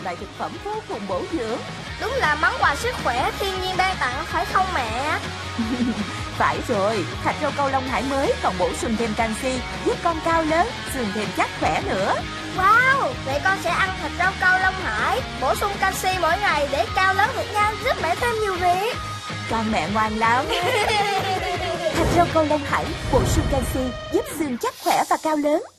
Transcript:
loại thực phẩm vô cùng bổ dưỡng. Đúng là món quà sức khỏe thiên nhiên ban tặng phải không mẹ? Phải rồi, thạch rau câu Long Hải mới còn bổ sung thêm canxi, giúp con cao lớn, xương thêm chắc khỏe nữa. Wow, vậy con sẽ ăn thịt rau câu Long Hải, bổ sung canxi mỗi ngày để cao lớn thật nhanh, giúp mẹ thêm nhiều việc. Con mẹ ngoan lắm. Thạch rau câu Long Hải bổ sung canxi, giúp xương chắc khỏe và cao lớn.